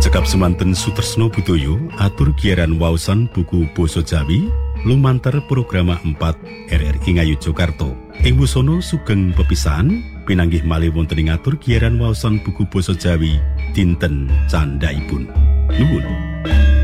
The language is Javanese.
Cekap semanten Sutresno Budoyo atur giaran waosan buku basa Jawi lumantar programa 4 RRI Ngayogyakarta. Ing wusana sugeng pepisahan pinanggih malih wonten ing atur giaran waosan buku basa Jawi dinten candhaipun. Nuwun.